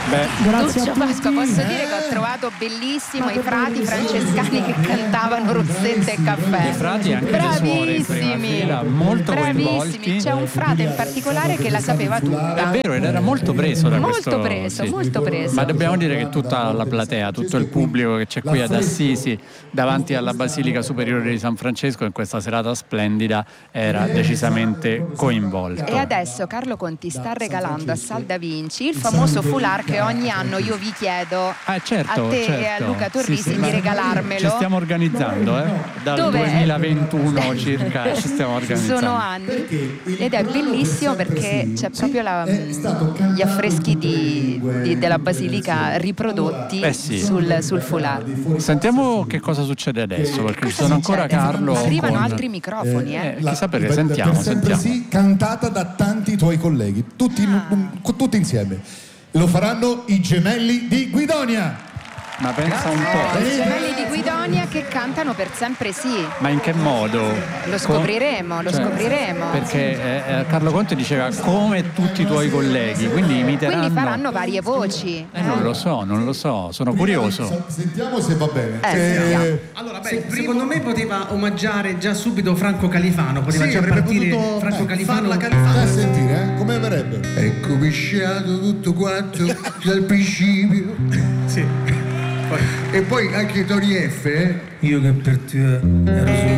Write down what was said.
Grazie Duccio a tutti. Pasqua, posso dire che ho trovato bellissimo i frati francescani che cantavano Rossette e caffè. I frati e anche le suore in prima fila, molto coinvolti. Bravissimi, c'è un frate in particolare che la sapeva tutta. È vero, ed era molto preso da questo. Molto preso. Ma dobbiamo dire che tutta la platea, tutto il pubblico che c'è qui ad Assisi davanti alla Basilica Superiore di San Francesco in questa serata splendida era decisamente coinvolto. E adesso Carlo Conti sta regalando a Sal da Vinci il famoso foulard che ogni anno io vi chiedo certo, a te certo. e a Luca Torrisi di regalarmelo. Ci stiamo organizzando, dal Dov'è? 2021 circa ci stiamo organizzando. Sono anni ed è bellissimo perché c'è proprio gli affreschi della Basilica riprodotti sul foulard. Sentiamo che cosa succede adesso, perché ci sono ancora Carlo. Arrivano altri microfoni, chissà perché, sentiamo. Sì, cantata da tanti tuoi colleghi, tutti insieme. Lo faranno i Gemelli di Guidonia. Ma pensa un po'. I Gemelli di Guidonia che cantano Per sempre sì. Ma in che modo? Lo scopriremo. Perché Carlo Conte diceva come tutti i tuoi colleghi, quindi imiteranno. Quindi faranno varie voci. Non lo so, sono curioso. Sentiamo se va bene. Sentiamo. Allora, secondo me poteva omaggiare già subito Franco Califano, poteva già partire Franco Califano. Fai sentire, come verrebbe? Ecco pisciato tutto quanto dal principio. Sì. E poi anche Tony F. Io che per te ero